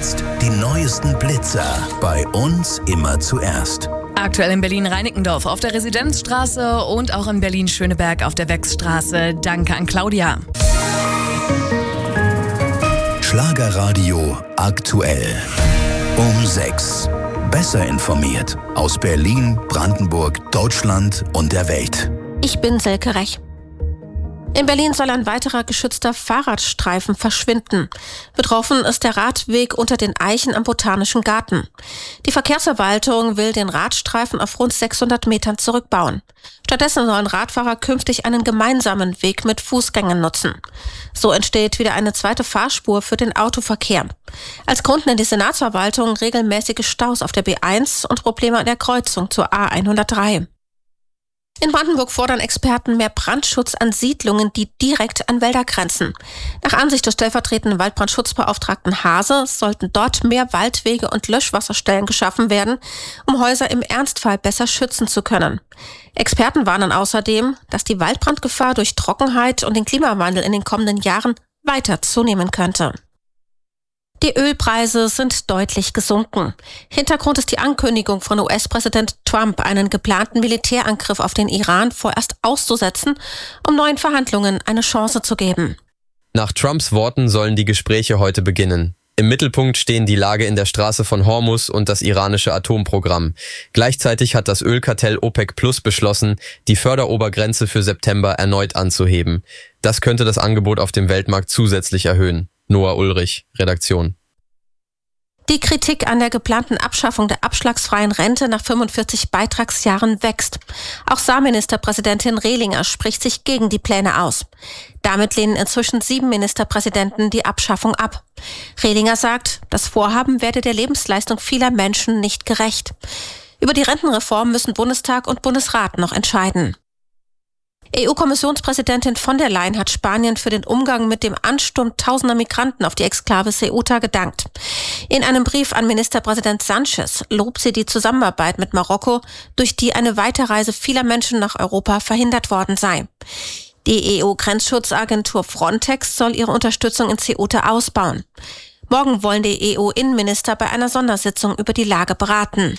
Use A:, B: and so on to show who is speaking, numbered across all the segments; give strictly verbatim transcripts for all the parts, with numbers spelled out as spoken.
A: jetzt die neuesten Blitzer bei uns immer zuerst.
B: Aktuell in Berlin-Reinickendorf auf der Residenzstraße und auch in Berlin-Schöneberg auf der Wechsstraße. Danke an Claudia.
A: Schlagerradio aktuell. Um sechs. Besser informiert aus Berlin, Brandenburg, Deutschland und der Welt.
C: Ich bin Selke Rech. In Berlin soll ein weiterer geschützter Fahrradstreifen verschwinden. Betroffen ist der Radweg unter den Eichen am Botanischen Garten. Die Verkehrsverwaltung will den Radstreifen auf rund sechshundert Metern zurückbauen. Stattdessen sollen Radfahrer künftig einen gemeinsamen Weg mit Fußgängern nutzen. So entsteht wieder eine zweite Fahrspur für den Autoverkehr. Als Grund nennt die Senatsverwaltung regelmäßige Staus auf der B eins und Probleme an der Kreuzung zur A hundertdrei. In Brandenburg fordern Experten mehr Brandschutz an Siedlungen, die direkt an Wälder grenzen. Nach Ansicht des stellvertretenden Waldbrandschutzbeauftragten Hase sollten dort mehr Waldwege und Löschwasserstellen geschaffen werden, um Häuser im Ernstfall besser schützen zu können. Experten warnen außerdem, dass die Waldbrandgefahr durch Trockenheit und den Klimawandel in den kommenden Jahren weiter zunehmen könnte. Die Ölpreise sind deutlich gesunken. Hintergrund ist die Ankündigung von U S-Präsident Trump, einen geplanten Militärangriff auf den Iran vorerst auszusetzen, um neuen Verhandlungen eine Chance zu geben.
D: Nach Trumps Worten sollen die Gespräche heute beginnen. Im Mittelpunkt stehen die Lage in der Straße von Hormuz und das iranische Atomprogramm. Gleichzeitig hat das Ölkartell OPEC Plus beschlossen, die Förderobergrenze für September erneut anzuheben. Das könnte das Angebot auf dem Weltmarkt zusätzlich erhöhen. Noah Ulrich, Redaktion.
C: Die Kritik an der geplanten Abschaffung der abschlagsfreien Rente nach fünfundvierzig Beitragsjahren wächst. Auch Saarministerpräsidentin Rehlinger spricht sich gegen die Pläne aus. Damit lehnen inzwischen sieben Ministerpräsidenten die Abschaffung ab. Rehlinger sagt, das Vorhaben werde der Lebensleistung vieler Menschen nicht gerecht. Über die Rentenreform müssen Bundestag und Bundesrat noch entscheiden. E U-Kommissionspräsidentin von der Leyen hat Spanien für den Umgang mit dem Ansturm tausender Migranten auf die Exklave Ceuta gedankt. In einem Brief an Ministerpräsident Sánchez lobt sie die Zusammenarbeit mit Marokko, durch die eine Weiterreise vieler Menschen nach Europa verhindert worden sei. Die E U-Grenzschutzagentur Frontex soll ihre Unterstützung in Ceuta ausbauen. Morgen wollen die E U-Innenminister bei einer Sondersitzung über die Lage beraten.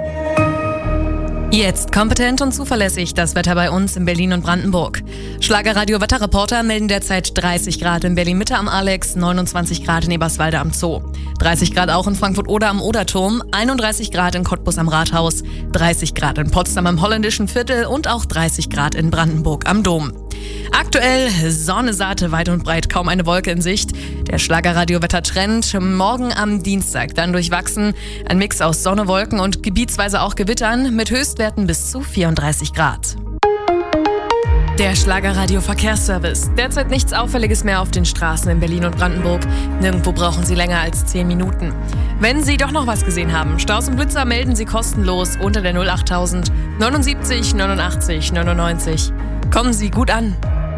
B: Jetzt kompetent und zuverlässig das Wetter bei uns in Berlin und Brandenburg. Schlagerradio-Wetterreporter melden derzeit dreißig Grad in Berlin-Mitte am Alex, neunundzwanzig Grad in Eberswalde am Zoo. dreißig Grad auch in Frankfurt-Oder am Oderturm, einunddreißig Grad in Cottbus am Rathaus, dreißig Grad in Potsdam im Holländischen Viertel und auch dreißig Grad in Brandenburg am Dom. Aktuell Sonne satte weit und breit, kaum eine Wolke in Sicht. Der Schlagerradio-Wettertrend morgen am Dienstag dann durchwachsen. Ein Mix aus Sonne, Wolken und gebietsweise auch Gewittern mit Höchstwerten bis zu vierunddreißig Grad. Der Schlagerradio-Verkehrsservice. Derzeit nichts Auffälliges mehr auf den Straßen in Berlin und Brandenburg. Nirgendwo brauchen Sie länger als zehn Minuten. Wenn Sie doch noch was gesehen haben, Staus und Blitzer melden Sie kostenlos unter der null achttausend neunundsiebzig neunundachtzig neunundneunzig. Kommen Sie gut an.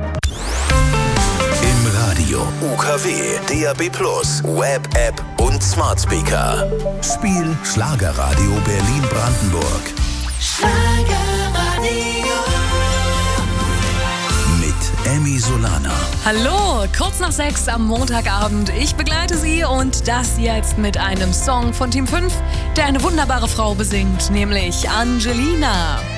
A: Im Radio, U K W, D A B plus, Web-App und Smart Speaker. Spiel Schlagerradio Berlin-Brandenburg.
E: Schlagerradio.
A: Mit Emmy Solana.
B: Hallo, kurz nach sechs am Montagabend. Ich begleite Sie und das jetzt mit einem Song von Team fünf, der eine wunderbare Frau besingt, nämlich Angelina.